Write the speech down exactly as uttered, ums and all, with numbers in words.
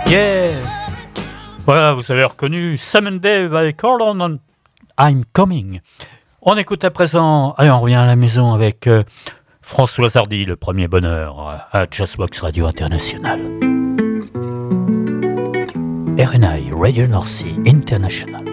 Yeah. Voilà, vous avez reconnu Sam and Dave avec Call on I'm Coming. On écoute à présent, allez, on revient à la maison avec euh, François Hardy, le premier bonheur à Jazzbox Radio International. R N I, Radio North Sea International.